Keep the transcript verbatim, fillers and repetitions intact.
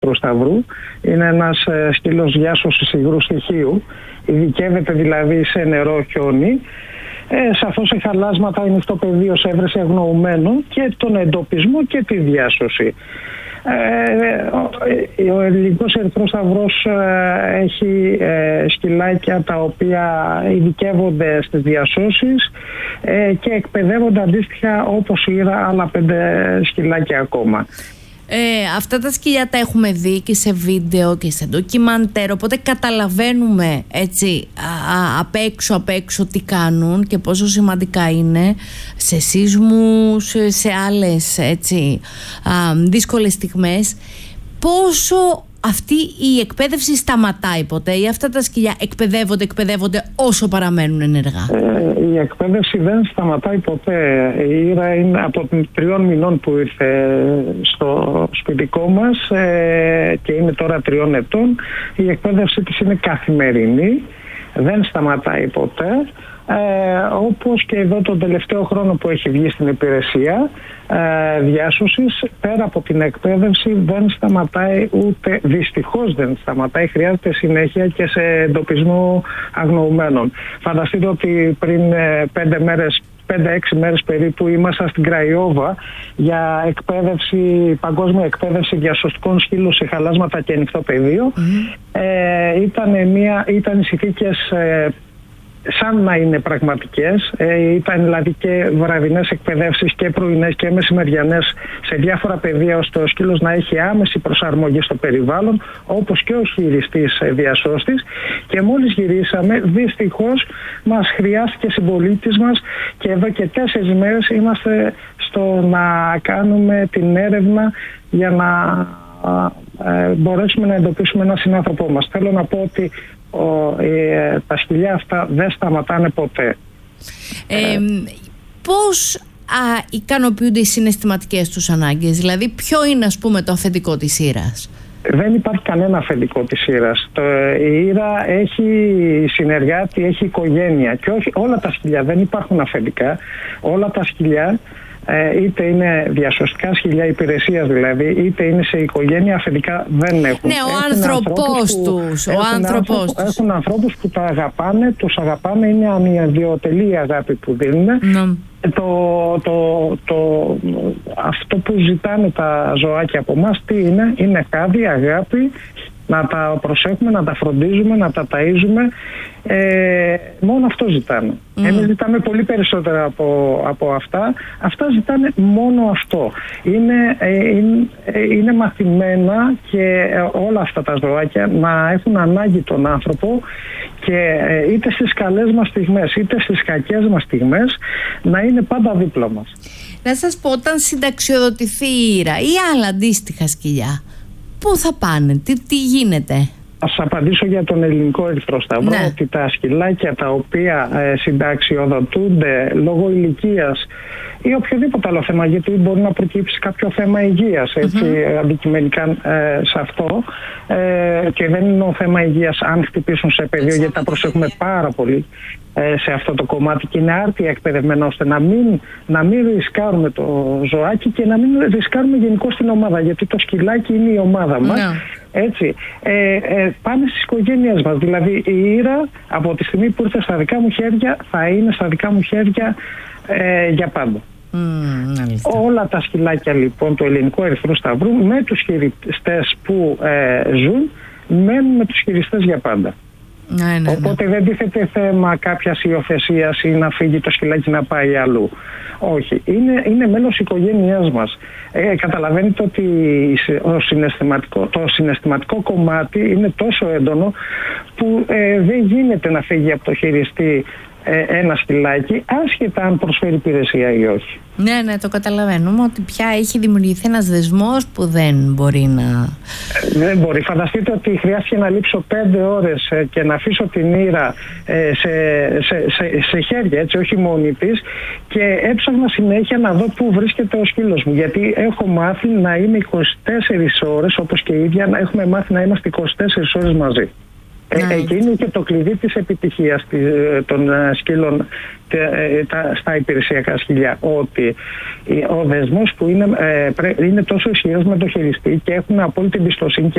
του Σταυρού. Είναι ένας ε, σκύλος διάσωσης υγρού στοιχείου. Ειδικεύεται δηλαδή σε νερό, χιόνι. Ε, σαφώς σε χαλάσματα, είναι στο πεδίο, σε έβρεση αγνοουμένων και τον εντοπισμό και τη διάσωση. Ε, ο Ελληνικός Ερυθρός Σταυρός ε, έχει ε, σκυλάκια τα οποία ειδικεύονται στις διασώσεις ε, και εκπαιδεύονται αντίστοιχα όπως είδα άλλα πέντε σκυλάκια ακόμα. Ε, αυτά τα σκυλιά τα έχουμε δει και σε βίντεο και σε ντοκιμαντέρ, οπότε καταλαβαίνουμε έτσι α, α, απ' έξω απ' έξω τι κάνουν και πόσο σημαντικά είναι σε σεισμούς, σε, σε άλλες έτσι α, δύσκολες στιγμές. Πόσο αυτή η εκπαίδευση σταματάει ποτέ ή αυτά τα σκυλιά εκπαιδεύονται, εκπαιδεύονται όσο παραμένουν ενεργά? Ε, η εκπαίδευση δεν σταματάει ποτέ. Η Ήρα είναι από τριών μηνών που ήρθε στο σπιτικό μας ε, και είναι τώρα τριών ετών. Η εκπαίδευση της είναι καθημερινή, δεν σταματάει ποτέ. Ε, όπως και εδώ τον τελευταίο χρόνο που έχει βγει στην υπηρεσία ε, διάσωσης, πέρα από την εκπαίδευση δεν σταματάει ούτε, δυστυχώς δεν σταματάει, χρειάζεται συνέχεια και σε εντοπισμό αγνοουμένων. Φανταστείτε ότι πριν ε, πέντε μέρες πέντε έξι μέρες περίπου ήμασταν στην Κραϊόβα για εκπαίδευση, παγκόσμια εκπαίδευση διασωστικών σκύλων σε χαλάσματα και ανοιχτό πεδίο. Mm-hmm. Ε, ήταν, μια, ήταν οι συνθήκες ε, σαν να είναι πραγματικές. Ε, ήταν δηλαδή και βραδινές εκπαιδεύσεις και πρωινές και μεσημεριανές σε διάφορα πεδία, ώστε ο σκύλος να έχει άμεση προσαρμογή στο περιβάλλον, όπως και ο χειριστής διασώστης. Και μόλις γυρίσαμε, δυστυχώς μας χρειάστηκε συμπολίτης μας και εδώ και τέσσερις μέρες είμαστε στο να κάνουμε την έρευνα για να ε, μπορέσουμε να εντοπίσουμε έναν συνάνθρωπό μας. Θέλω να πω ότι Ο, ε, τα σκυλιά αυτά δεν σταματάνε ποτέ. Ε, ε, πώς α, ικανοποιούνται οι συναισθηματικές τους ανάγκες? Δηλαδή ποιο είναι ας πούμε το αφεντικό της Ήρας? Δεν υπάρχει κανένα αφεντικό της Ήρας. Το, η Ήρα έχει συνεργάτη, έχει οικογένεια και όχι, όλα τα σκυλιά δεν υπάρχουν αφεντικά. Όλα τα σκυλιά Ε, είτε είναι διασωστικά σκυλιά υπηρεσίας δηλαδή, είτε είναι σε οικογένεια, αφεντικά δεν έχουν. Ναι, ο άνθρωπός τους. Ο άνθρωπος τους. Έχουν ανθρώπους που τα αγαπάνε, τους αγαπάνε, είναι ανιδιοτελή η αγάπη που δίνουν. Mm. Το, το, το, αυτό που ζητάνε τα ζωάκια από εμάς τι είναι? Είναι χάδι, αγάπη, να τα προσέχουμε, να τα φροντίζουμε, να τα ταΐζουμε. Ε, μόνο αυτό ζητάνε. Mm. Εμείς ζητάμε πολύ περισσότερα από, από αυτά. Αυτά ζητάνε μόνο αυτό. Είναι, ε, είναι, είναι μαθημένα και όλα αυτά τα ζωάκια να έχουν ανάγκη τον άνθρωπο και ε, είτε στις καλές μας στιγμές είτε στις κακές μας στιγμές να είναι πάντα δίπλα μας. Να σας πω, όταν συνταξιοδοτηθεί η Ήρα ή άλλα αντίστοιχα σκυλιά, πού θα πάνε, τι, τι γίνεται? Ας απαντήσω για τον Ελληνικό Ερυθρό Σταυρό, ναι. Ότι τα σκυλάκια τα οποία ε, συνταξιοδοτούνται λόγω ηλικίας ή οποιοδήποτε άλλο θέμα, γιατί μπορεί να προκύψει κάποιο θέμα υγείας, έτσι, mm-hmm. αντικειμενικά ε, σε αυτό, ε, και δεν είναι ο θέμα υγείας αν χτυπήσουν σε πεδίο, γιατί τα προσέχουμε πάρα πολύ ε, σε αυτό το κομμάτι και είναι άρτια εκπαιδευμένα ώστε να μην, να μην ρισκάρουμε το ζωάκι και να μην ρισκάρουμε γενικώς την ομάδα, γιατί το σκυλάκι είναι η ομάδα μας. Yeah. Έτσι, ε, ε, πάνε στις οικογένειες μας. Δηλαδή η Ήρα από τη στιγμή που ήρθε στα δικά μου χέρια θα είναι στα δικά μου χέρια ε, για πάντα. Mm, όλα τα σκυλάκια λοιπόν του Ελληνικού Ερυθρού Σταυρού με τους χειριστές που ε, ζουν μένουν με τους χειριστές για πάντα. Ναι, ναι, ναι. Οπότε δεν τίθεται θέμα κάποιας υιοθεσίας ή να φύγει το σκυλάκι να πάει αλλού. Όχι, είναι, είναι μέλος οικογένειάς μας. Ε, καταλαβαίνετε ότι ο συναισθηματικό, το συναισθηματικό κομμάτι είναι τόσο έντονο που ε, δεν γίνεται να φύγει από το χειριστή ε, ένα σκυλάκι, άσχετα αν προσφέρει υπηρεσία ή όχι. Ναι, ναι, το καταλαβαίνουμε ότι πια έχει δημιουργηθεί ένας δεσμός που δεν μπορεί να... Ε, δεν μπορεί. Φανταστείτε ότι χρειάστηκε να λείψω πέντε ώρες ε, και να αφήσω την Ήρα ε, σε, σε, σε, σε χέρια, έτσι, όχι μόνη της, και έψαχνα συνέχεια να δω πού βρίσκεται ο σκύλος μου. Γιατί έχω μάθει να είμαι είκοσι τέσσερις ώρες, όπως και η ίδια, να έχουμε μάθει να είμαστε είκοσι τέσσερις ώρες μαζί. Ε, εκεί είναι και το κλειδί της επιτυχίας των σκύλων στα υπηρεσιακά σκυλιά, ότι ο δεσμός που είναι, είναι τόσο ισχυρός με το χειριστή και έχουν απόλυτη εμπιστοσύνη και